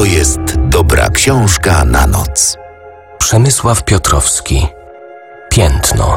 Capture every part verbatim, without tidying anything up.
To jest dobra książka na noc. Przemysław Piotrowski. Piętno.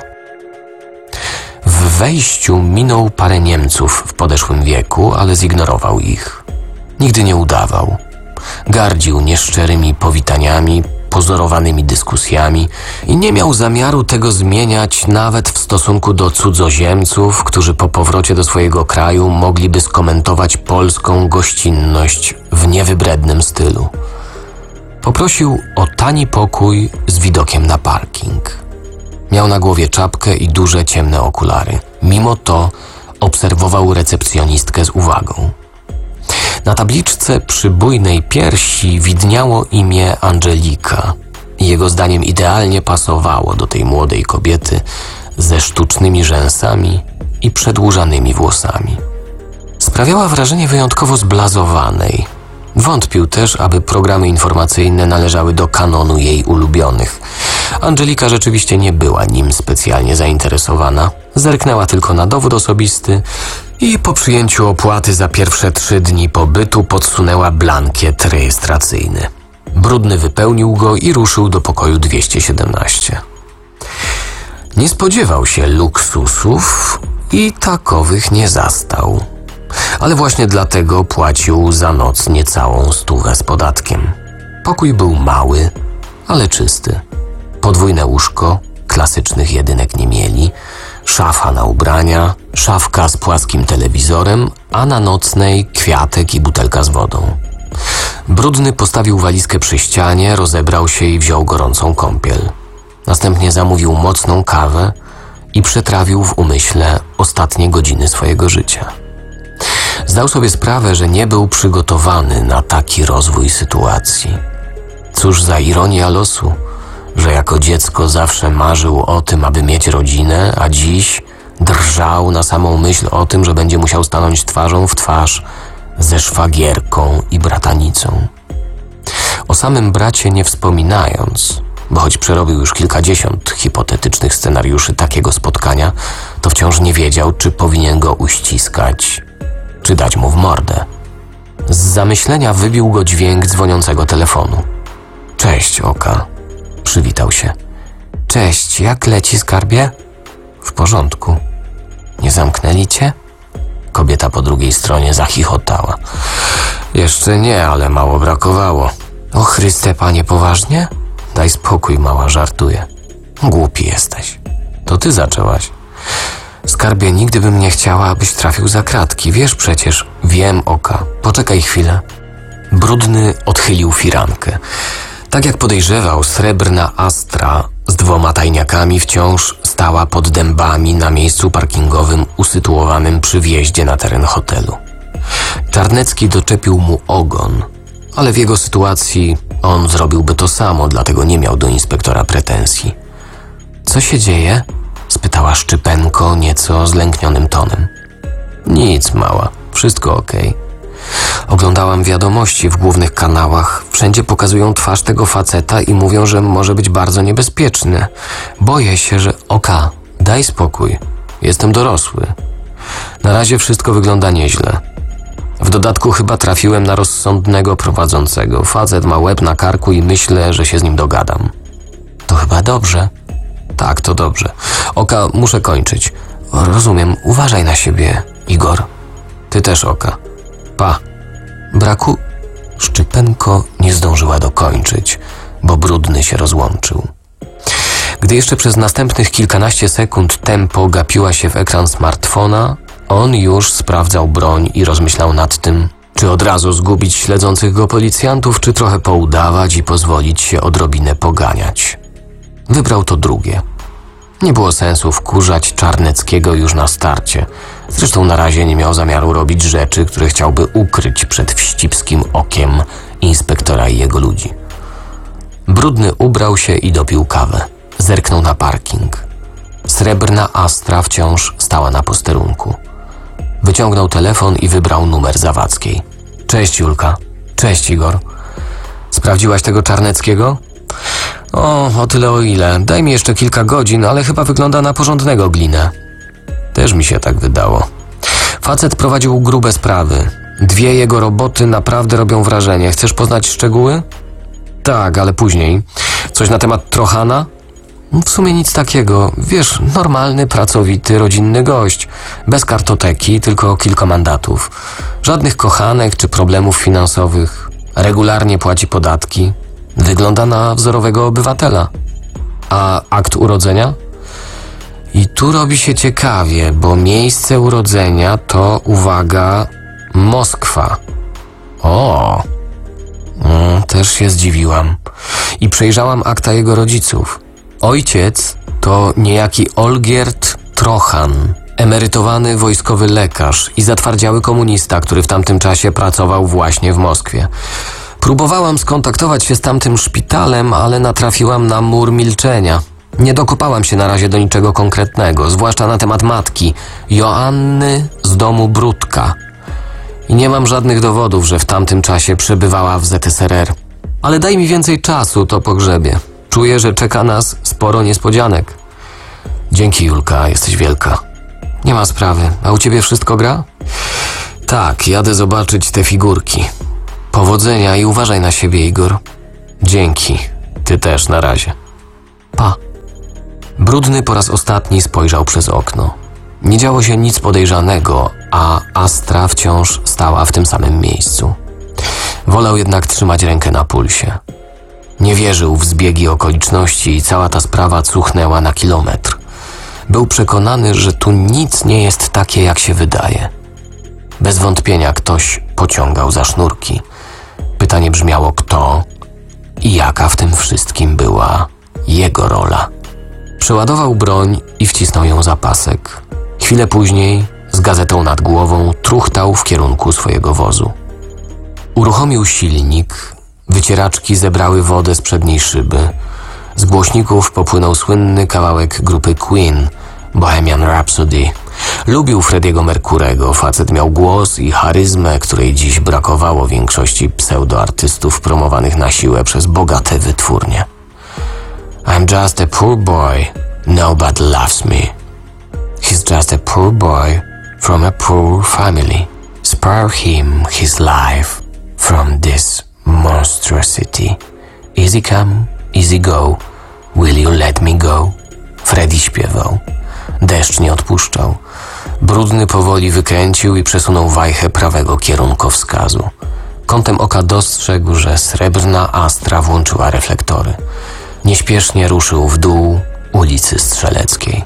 W wejściu minął parę Niemców w podeszłym wieku, ale zignorował ich. Nigdy nie udawał. Gardził nieszczerymi powitaniami, pozorowanymi dyskusjami i nie miał zamiaru tego zmieniać nawet w stosunku do cudzoziemców, którzy po powrocie do swojego kraju mogliby skomentować polską gościnność w niewybrednym stylu. Poprosił o tani pokój z widokiem na parking. Miał na głowie czapkę i duże ciemne okulary. Mimo to obserwował recepcjonistkę z uwagą. Na tabliczce przy bujnej piersi widniało imię Angelika i jego zdaniem idealnie pasowało do tej młodej kobiety ze sztucznymi rzęsami i przedłużanymi włosami. Sprawiała wrażenie wyjątkowo zblazowanej. Wątpił też, aby programy informacyjne należały do kanonu jej ulubionych. Angelika rzeczywiście nie była nim specjalnie zainteresowana. Zerknęła tylko na dowód osobisty i po przyjęciu opłaty za pierwsze trzy dni pobytu podsunęła blankiet rejestracyjny. Brudny wypełnił go i ruszył do pokoju dwieście siedemnaście. Nie spodziewał się luksusów i takowych nie zastał. Ale właśnie dlatego płacił za noc niecałą stówę z podatkiem. Pokój był mały, ale czysty. Podwójne łóżko, klasycznych jedynek nie mieli, szafa na ubrania, szafka z płaskim telewizorem, a na nocnej kwiatek i butelka z wodą. Brudny postawił walizkę przy ścianie, rozebrał się i wziął gorącą kąpiel. Następnie zamówił mocną kawę i przetrawił w umyśle ostatnie godziny swojego życia. Zdał sobie sprawę, że nie był przygotowany na taki rozwój sytuacji. Cóż za ironia losu, że jako dziecko zawsze marzył o tym, aby mieć rodzinę, a dziś drżał na samą myśl o tym, że będzie musiał stanąć twarzą w twarz ze szwagierką i bratanicą. O samym bracie nie wspominając, bo choć przerobił już kilkadziesiąt hipotetycznych scenariuszy takiego spotkania, to wciąż nie wiedział, czy powinien go uściskać, czy dać mu w mordę. Z zamyślenia wybił go dźwięk dzwoniącego telefonu. Cześć, Oka. Przywitał się. Cześć, jak leci, skarbie? W porządku. Nie zamknęli cię? Kobieta po drugiej stronie zachichotała. Jeszcze nie, ale mało brakowało. O Chryste, panie, poważnie? Daj spokój, mała, żartuje. Głupi jesteś. To ty zaczęłaś. Skarbie, nigdy bym nie chciała, abyś trafił za kratki. Wiesz przecież. Wiem, Oka. Poczekaj chwilę. Brudny odchylił firankę. Tak jak podejrzewał, srebrna Astra z dwoma tajniakami wciąż stała pod dębami na miejscu parkingowym usytuowanym przy wjeździe na teren hotelu. Czarnecki doczepił mu ogon, ale w jego sytuacji on zrobiłby to samo, dlatego nie miał do inspektora pretensji. Co się dzieje? Spytała Szczypenko nieco zlęknionym tonem. Nic, mała, wszystko okej. Oglądałam wiadomości w głównych kanałach. Wszędzie pokazują twarz tego faceta i mówią, że może być bardzo niebezpieczny. Boję się, że... Oka, daj spokój. Jestem dorosły. Na razie wszystko wygląda nieźle. W dodatku chyba trafiłem na rozsądnego prowadzącego. Facet ma łeb na karku i myślę, że się z nim dogadam. To chyba dobrze. Tak, to dobrze. Oka, muszę kończyć. Rozumiem, uważaj na siebie, Igor. Ty też, Oka. Pa. Braku... Szczypenko nie zdążyła dokończyć, bo Brudny się rozłączył. Gdy jeszcze przez następnych kilkanaście sekund tempo gapiła się w ekran smartfona, on już sprawdzał broń i rozmyślał nad tym, czy od razu zgubić śledzących go policjantów, czy trochę poudawać i pozwolić się odrobinę poganiać. Wybrał to drugie. Nie było sensu wkurzać Czarneckiego już na starcie. Zresztą na razie nie miał zamiaru robić rzeczy, które chciałby ukryć przed wścibskim okiem inspektora i jego ludzi. Brudny ubrał się i dopił kawę. Zerknął na parking. Srebrna Astra wciąż stała na posterunku. Wyciągnął telefon i wybrał numer Zawadzkiej. Cześć, Julka. Cześć, Igor. Sprawdziłaś tego Czarneckiego? O, o tyle o ile. Daj mi jeszcze kilka godzin, ale chyba wygląda na porządnego glinę. Też mi się tak wydało. Facet prowadził grube sprawy. Dwie jego roboty naprawdę robią wrażenie. Chcesz poznać szczegóły? Tak, ale później. Coś na temat Trochana? W sumie nic takiego. Wiesz, normalny, pracowity, rodzinny gość. Bez kartoteki, tylko kilka mandatów. Żadnych kochanek czy problemów finansowych. Regularnie płaci podatki. Wygląda na wzorowego obywatela. A akt urodzenia? I tu robi się ciekawie, bo miejsce urodzenia to, uwaga, Moskwa. O, mm, też się zdziwiłam. I przejrzałam akta jego rodziców. Ojciec to niejaki Olgierd Trochan, emerytowany wojskowy lekarz i zatwardziały komunista, który w tamtym czasie pracował właśnie w Moskwie. Próbowałam skontaktować się z tamtym szpitalem, ale natrafiłam na mur milczenia. Nie dokopałam się na razie do niczego konkretnego, zwłaszcza na temat matki, Joanny z domu Brudka. I nie mam żadnych dowodów, że w tamtym czasie przebywała w Z S R R. Ale daj mi więcej czasu, to pogrzebie. Czuję, że czeka nas sporo niespodzianek. Dzięki, Julka, jesteś wielka. Nie ma sprawy. A u ciebie wszystko gra? Tak, jadę zobaczyć te figurki. Powodzenia i uważaj na siebie, Igor. Dzięki. Ty też, na razie. Pa. Brudny po raz ostatni spojrzał przez okno. Nie działo się nic podejrzanego, a Astra wciąż stała w tym samym miejscu. Wolał jednak trzymać rękę na pulsie. Nie wierzył w zbiegi okoliczności i cała ta sprawa cuchnęła na kilometr. Był przekonany, że tu nic nie jest takie, jak się wydaje. Bez wątpienia ktoś pociągał za sznurki. Pytanie brzmiało, kto i jaka w tym wszystkim była jego rola. Przeładował broń i wcisnął ją za pasek. Chwilę później, z gazetą nad głową, truchtał w kierunku swojego wozu. Uruchomił silnik, wycieraczki zebrały wodę z przedniej szyby. Z głośników popłynął słynny kawałek grupy Queen, Bohemian Rhapsody. Lubił Freddie'ego Mercurego, facet miał głos i charyzmę, której dziś brakowało większości pseudoartystów promowanych na siłę przez bogate wytwórnie. I'm just a poor boy, nobody loves me. He's just a poor boy from a poor family. Spare him his life from this monstrosity. Easy come, easy go, will you let me go? Freddie śpiewał. Deszcz nie odpuszczał. Brudny powoli wykręcił i przesunął wajchę prawego kierunkowskazu. Kątem oka dostrzegł, że srebrna Astra włączyła reflektory. Nieśpiesznie ruszył w dół ulicy Strzeleckiej.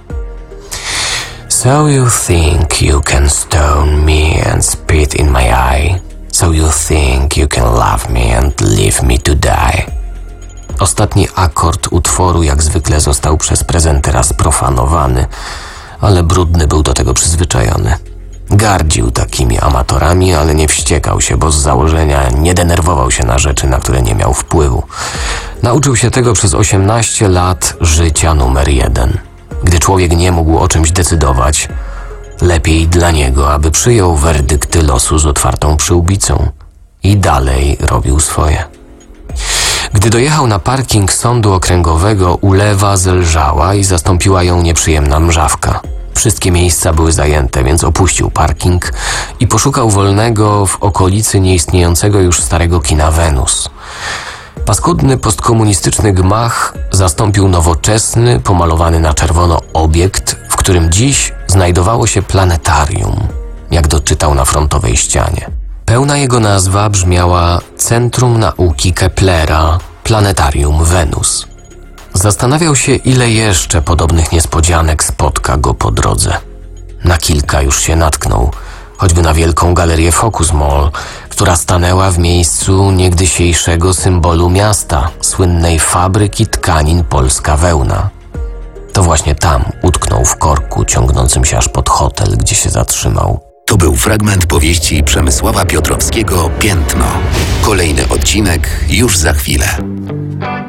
So you think you can stone me and spit in my eye? So you think you can love me and leave me to die? Ostatni akord utworu jak zwykle został przez prezentera sprofanowany, ale Brudny był do tego przyzwyczajony. Gardził takimi amatorami, ale nie wściekał się, bo z założenia nie denerwował się na rzeczy, na które nie miał wpływu. Nauczył się tego przez osiemnaście lat życia numer jeden. Gdy człowiek nie mógł o czymś decydować, lepiej dla niego, aby przyjął werdykty losu z otwartą przyłbicą i dalej robił swoje. Gdy dojechał na parking sądu okręgowego, ulewa zelżała i zastąpiła ją nieprzyjemna mrzawka. Wszystkie miejsca były zajęte, więc opuścił parking i poszukał wolnego w okolicy nieistniejącego już starego kina Wenus. Paskudny postkomunistyczny gmach zastąpił nowoczesny, pomalowany na czerwono obiekt, w którym dziś znajdowało się planetarium, jak doczytał na frontowej ścianie. Pełna jego nazwa brzmiała Centrum Nauki Keplera, Planetarium Wenus. Zastanawiał się, ile jeszcze podobnych niespodzianek spotka go po drodze. Na kilka już się natknął, choćby na wielką galerię Focus Mall, która stanęła w miejscu niegdysiejszego symbolu miasta, słynnej fabryki tkanin Polska Wełna. To właśnie tam utknął w korku ciągnącym się aż pod hotel, gdzie się zatrzymał. To był fragment powieści Przemysława Piotrowskiego Piętno. Kolejny odcinek już za chwilę.